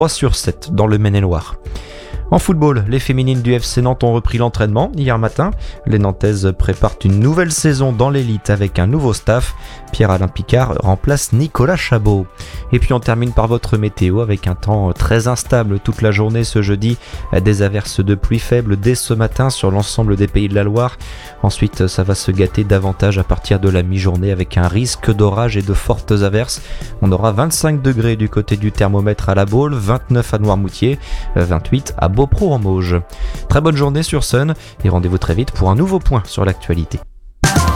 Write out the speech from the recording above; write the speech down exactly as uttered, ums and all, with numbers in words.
trois sur sept dans le Maine-et-Loire. En football, les féminines du F C Nantes ont repris l'entraînement hier matin. Les Nantaises préparent une nouvelle saison dans l'élite avec un nouveau staff. Pierre-Alain Picard remplace Nicolas Chabot. Et puis on termine par votre météo avec un temps très instable toute la journée ce jeudi. Des averses de pluie faibles dès ce matin sur l'ensemble des pays de la Loire. Ensuite, ça va se gâter davantage à partir de la mi-journée avec un risque d'orage et de fortes averses. On aura vingt-cinq degrés du côté du thermomètre à La Baule, vingt-neuf à Noirmoutier, vingt-huit à Beaupro en Mauges. Très bonne journée sur Sun et rendez-vous très vite pour un nouveau point sur l'actualité.